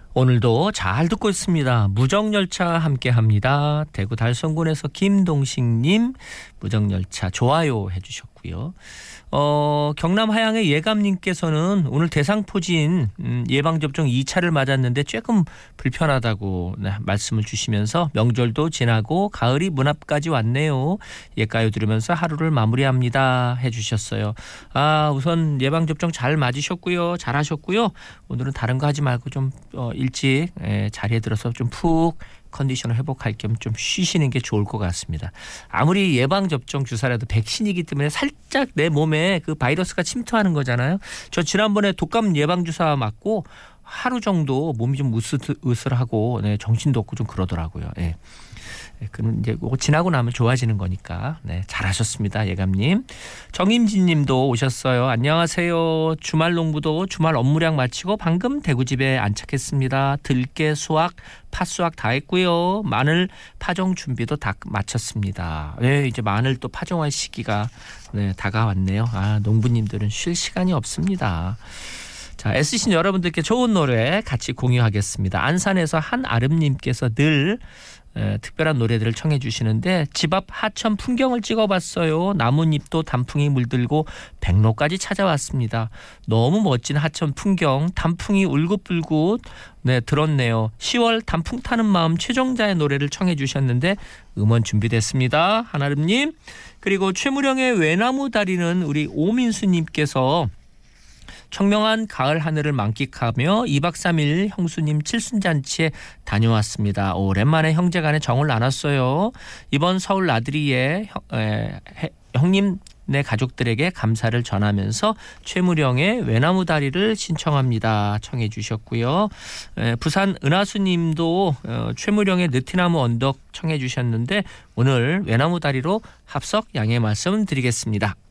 오늘도 잘 듣고 있습니다. 무정열차 함께합니다. 대구 달성군에서 김동식님 무정열차 좋아요 해주셨고요. 경남 하양의 예감님께서는 오늘 대상포진 예방접종 2차를 맞았는데 조금 불편하다고 말씀을 주시면서 명절도 지나고 가을이 문 앞까지 왔네요. 예가요 들으면서 하루를 마무리합니다 해주셨어요. 우선 예방접종 잘 맞으셨고요. 잘하셨고요. 오늘은 다른 거 하지 말고 좀 일찍 자리에 들어서 좀 푹 컨디션을 회복할 겸 좀 쉬시는 게 좋을 것 같습니다. 아무리 예방접종 주사라도 백신이기 때문에 살짝 내 몸에 그 바이러스가 침투하는 거잖아요. 저 지난번에 독감 예방주사 맞고 하루 정도 몸이 좀 으슬으슬하고 정신도 없고 좀 그러더라고요. 그럼 이제 지나고 나면 좋아지는 거니까 잘하셨습니다. 예감님. 정임진님도 오셨어요. 안녕하세요. 주말 농부도 주말 업무량 마치고 방금 대구집에 안착했습니다. 들깨 수확, 팥수확 다 했고요. 마늘 파종 준비도 다 마쳤습니다. 이제 마늘 또 파종할 시기가 다가왔네요. 농부님들은 쉴 시간이 없습니다. 자, 애쓰신 여러분들께 좋은 노래 같이 공유하겠습니다. 안산에서 한아름님께서 늘 특별한 노래들을 청해 주시는데 집 앞 하천 풍경을 찍어봤어요. 나뭇잎도 단풍이 물들고 백로까지 찾아왔습니다. 너무 멋진 하천 풍경, 단풍이 울긋불긋 들었네요. 10월 단풍 타는 마음 최정자의 노래를 청해 주셨는데 음원 준비됐습니다. 한아름님. 그리고 최무령의 외나무 다리는 우리 오민수님께서 청명한 가을 하늘을 만끽하며 2박 3일 형수님 칠순잔치에 다녀왔습니다. 오랜만에 형제간에 정을 나눴어요. 이번 서울 나들이에 형님 가족들에게 감사를 전하면서 최무령의 외나무 다리를 신청합니다. 청해 주셨고요. 부산 은하수님도 최무령의 느티나무 언덕 청해 주셨는데 오늘 외나무 다리로 합석 양해 말씀 드리겠습니다.